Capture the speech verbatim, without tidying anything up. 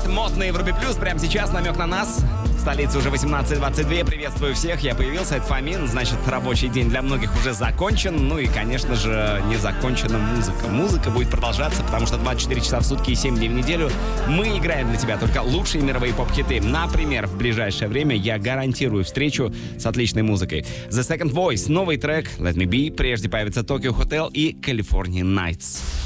Мод на Европе Плюс. Прямо сейчас намек на нас. В столице уже восемнадцать двадцать два. Приветствую всех. Я появился. Это Фомин. Значит, рабочий день для многих уже закончен. Ну и, конечно же, не закончена музыка. Музыка будет продолжаться, потому что двадцать четыре часа в сутки и семь дней в неделю мы играем для тебя только лучшие мировые поп-хиты. Например, в ближайшее время я гарантирую встречу с отличной музыкой. The Second Voice. Новый трек Let Me Be. Прежде появится Tokyo Hotel и California Nights.